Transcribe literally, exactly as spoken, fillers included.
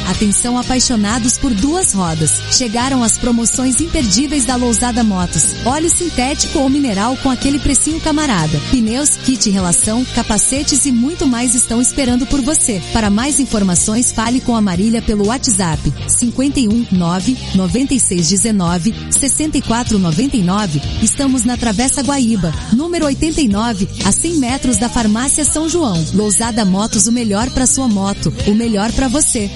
Atenção apaixonados por duas rodas. Chegaram as promoções imperdíveis da Lousada Motos. Óleo sintético ou mineral com aquele precinho camarada. Pneus, kit relação, capacetes e muito mais estão esperando por você. Para mais informações, fale com a Marília pelo WhatsApp cinquenta e um, nove, noventa e seis, dezenove, sessenta e quatro, noventa e nove. Estamos na Travessa Guaíba, número oitenta e nove, a cem metros da Farmácia São João. Lousada Motos, o melhor para sua moto, o melhor para você.